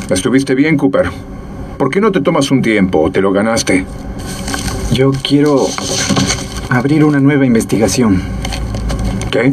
Estuviste bien, Cooper. ¿Por qué no te tomas un tiempo? Te lo ganaste. Yo quiero abrir una nueva investigación. ¿Qué?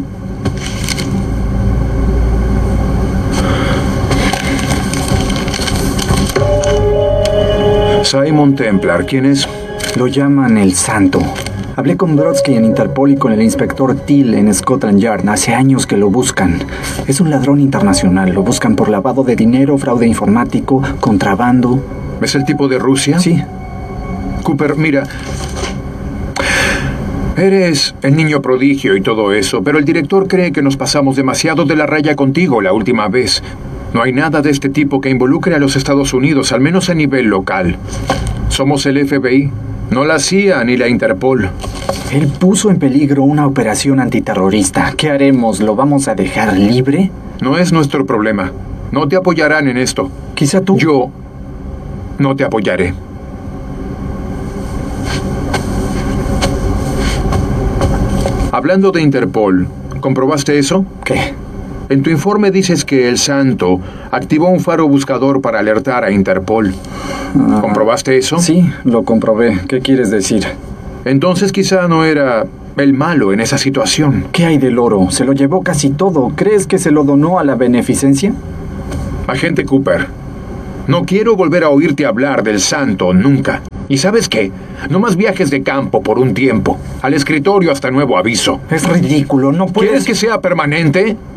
Simon Templar, ¿quién es? Lo llaman el Santo. Hablé con Brodsky en Interpol y con el inspector Till en Scotland Yard. Hace años que lo buscan. Es un ladrón internacional. Lo buscan por lavado de dinero, fraude informático, contrabando. ¿Es el tipo de Rusia? Sí. Cooper, mira. Eres el niño prodigio y todo eso, pero el director cree que nos pasamos demasiado de la raya contigo la última vez. No hay nada de este tipo que involucre a los Estados Unidos, al menos a nivel local. Somos el FBI, no la CIA ni la Interpol. Él puso en peligro una operación antiterrorista. ¿Qué haremos? ¿Lo vamos a dejar libre? No es nuestro problema. No te apoyarán en esto. Quizá tú. Yo no te apoyaré. Hablando de Interpol, ¿comprobaste eso? ¿Qué? En tu informe dices que el Santo activó un faro buscador para alertar a Interpol. ¿Comprobaste eso? Sí, lo comprobé. ¿Qué quieres decir? Entonces quizá no era el malo en esa situación. ¿Qué hay del oro? Se lo llevó casi todo. ¿Crees que se lo donó a la beneficencia? Agente Cooper, no quiero volver a oírte hablar del Santo nunca. ¿Y sabes qué? No más viajes de campo por un tiempo. Al escritorio hasta nuevo aviso. Es ridículo, no puedes... ¿Quieres que sea permanente?